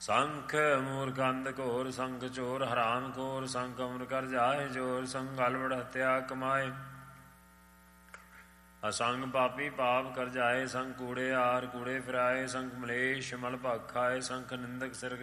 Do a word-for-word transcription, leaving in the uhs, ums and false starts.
ਸੰਖ ਮੂਰਖੰਦ ਘੋਰ, ਸੰਖ ਚੋਰ ਹਰਾਮ ਖੋਰ, ਸੰਖ ਅਮਰ ਕਰ ਜਾਏ ਜੋਰ, ਸੰਖ ਅਲਵੜ ਹਤਿਆ ਕਮਾਏ। ਅਸੰਗ ਪਾਪੀ ਪਾਪ ਕਰ ਜਾਏ, ਸੰਗ ਕੂੜੇ ਆਰ ਕੂੜੇ ਫਿਰਾਏ, ਸੰਗ ਮਲੇਸ਼ ਮਲ ਭਗ ਖਾਏ, ਸੰਖ ਨਿੰਦਕ ਸਿਰ